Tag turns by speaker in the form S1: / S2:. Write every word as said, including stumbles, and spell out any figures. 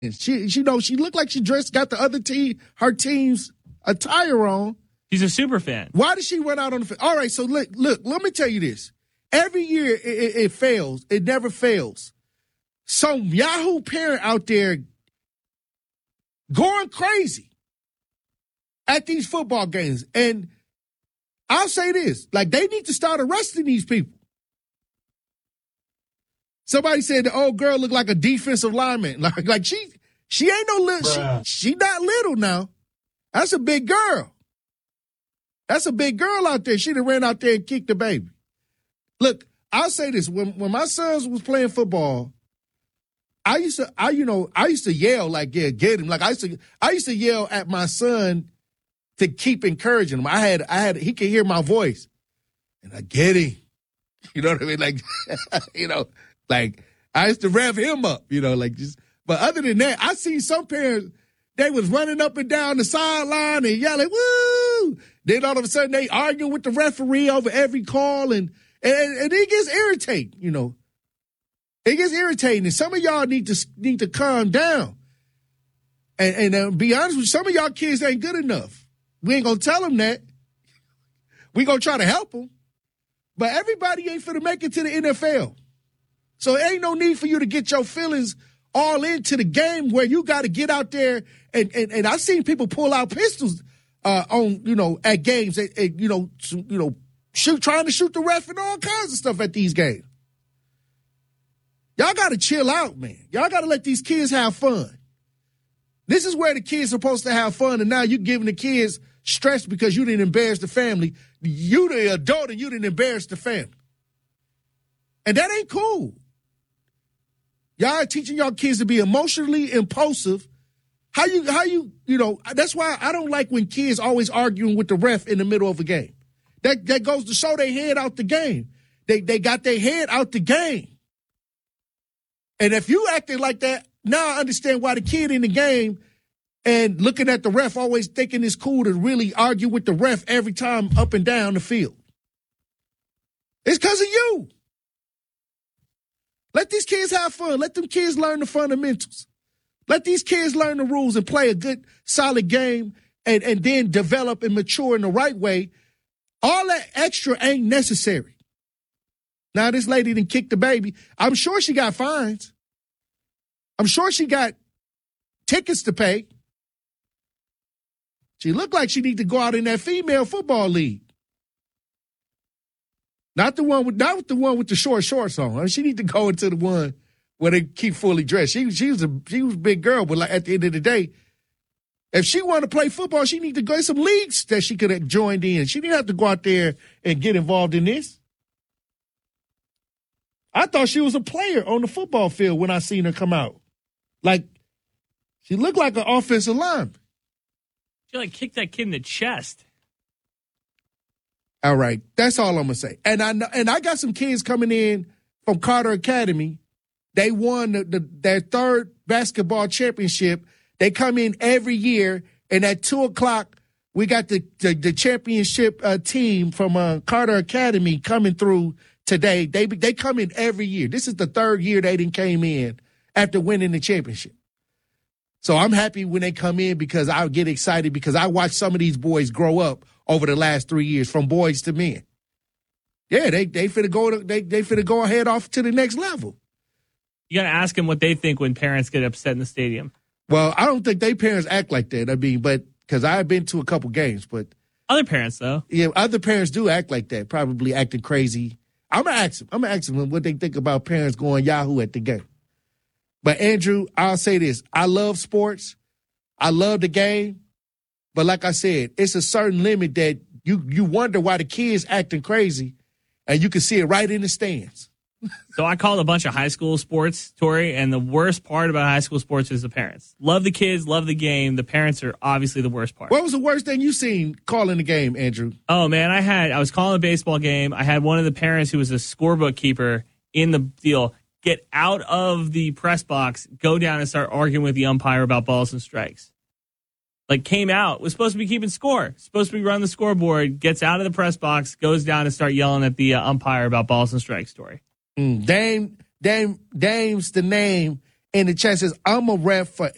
S1: She, she know, she looked like she dressed, got the other team, her team's attire on.
S2: She's a super fan.
S1: Why did she run out on the field? All right, so look, look, let me tell you this. Every year it, it, it fails. It never fails. Some Yahoo parent out there going crazy at these football games. And I'll say this, like, they need to start arresting these people. Somebody said the old girl looked like a defensive lineman. Like, like she she ain't no little, she, she not little now. That's a big girl. That's a big girl out there. She done ran out there and kicked the baby. Look, I'll say this. When when my sons was playing football, I used to, I, you know, I used to yell like, yeah, get him. Like I used to, I used to yell at my son to keep encouraging him. I had, I had, he could hear my voice. And I get him. You know what I mean? Like, you know, like I used to rev him up, you know, like just, but other than that, I see some parents, they was running up and down the sideline and yelling, woo! Then all of a sudden they argue with the referee over every call and, and, and it gets irritating, you know. It gets irritating. And some of y'all need to need to calm down. And, and uh, be honest with you, some of y'all kids ain't good enough. We ain't going to tell them that. We going to try to help them. But everybody ain't finna make it to the N F L. So it ain't no need for you to get your feelings all into the game where you got to get out there. And, and, and I've seen people pull out pistols uh, on, you know, at games, and, and, you know, to, you know, shoot, trying to shoot the ref and all kinds of stuff at these games. Y'all got to chill out, man. Y'all got to let these kids have fun. This is where the kids are supposed to have fun, and now you're giving the kids stress because you didn't embarrass the family. You the adult and you didn't embarrass the family. And that ain't cool. Y'all are teaching y'all kids to be emotionally impulsive. How you, how you, you know, that's why I don't like when kids always arguing with the ref in the middle of a game. That that goes to show their head out the game. They they got their head out the game. And if you acting like that, now I understand why the kid in the game and looking at the ref always thinking it's cool to really argue with the ref every time up and down the field. It's because of you. Let these kids have fun. Let them kids learn the fundamentals. Let these kids learn the rules and play a good, solid game and, and then develop and mature in the right way. All that extra ain't necessary. Now, this lady done kicked the baby. I'm sure she got fines. I'm sure she got tickets to pay. She looked like she need to go out in that female football league. Not the one with not the one with the short shorts on. She need to go into the one where they keep fully dressed. She she was a she was a big girl, but like at the end of the day, if she wanted to play football, she need to go in some leagues that she could have joined in. She didn't have to go out there and get involved in this. I thought she was a player on the football field when I seen her come out. Like, she looked like an offensive lineman.
S2: She like kicked that kid in the chest.
S1: All right, that's all I'm gonna say. And I know, and I got some kids coming in from Carter Academy. They won the, the, their third basketball championship. They come in every year, and at two o'clock, we got the the, the championship uh, team from uh, Carter Academy coming through today. They they come in every year. This is the third year they didn't came in after winning the championship. So I'm happy when they come in because I get excited because I watch some of these boys grow up over the last three years from boys to men. Yeah, they they finna go to, they they finna go ahead off to the next level.
S2: You got to ask them what they think when parents get upset in the stadium.
S1: Well, I don't think they parents act like that. I mean, but because I've been to a couple games, but
S2: other parents though,
S1: yeah, other parents do act like that, probably acting crazy. I'm gonna ask them. I'm gonna ask them what they think about parents going Yahoo at the game. But Andrew, I'll say this: I love sports, I love the game, but like I said, it's a certain limit that you you wonder why the kids acting crazy, and you can see it right in the stands.
S2: So I called a bunch of high school sports, Tori, and the worst part about high school sports is the parents. Love the kids, love the game. The parents are obviously the worst part.
S1: What was the worst thing you seen calling the game, Andrew?
S2: Oh, man, I had I was calling a baseball game. I had one of the parents who was a scorebook keeper in the deal get out of the press box, go down and start arguing with the umpire about balls and strikes. Like, came out, was supposed to be keeping score, supposed to be running the scoreboard, gets out of the press box, goes down and start yelling at the uh, umpire about balls and strikes, Tori.
S1: Mm, Dame, Dame, Dame's the name in the chat says, I'm a ref for